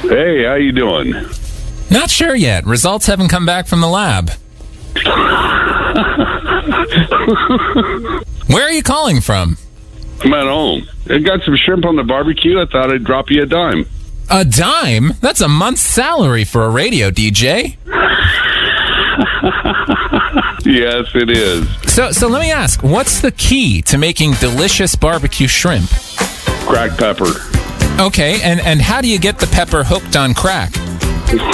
Hey, how you doing? Not sure yet. Results haven't come back from the lab. Where are you calling from? I'm at home. I got some shrimp on the barbecue. I thought I'd drop you a dime. A dime? That's a month's salary for a radio DJ. Yes, it is. So let me ask, what's the key to making delicious barbecue shrimp? Cracked pepper. Okay, and how do you get the pepper hooked on crack?